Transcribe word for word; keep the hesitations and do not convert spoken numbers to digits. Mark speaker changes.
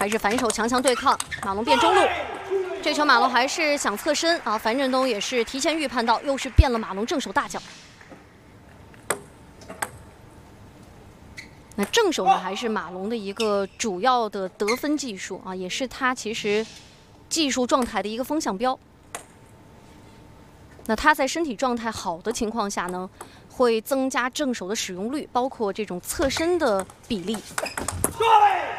Speaker 1: 还是反手强强对抗，马龙变中路。这球马龙还是想侧身啊，樊振东也是提前预判到，又是变了马龙正手大脚。那正手呢，还是马龙的一个主要的得分技术啊，也是他其实技术状态的一个风向标。那他在身体状态好的情况下呢，会增加正手的使用率，包括这种侧身的比例。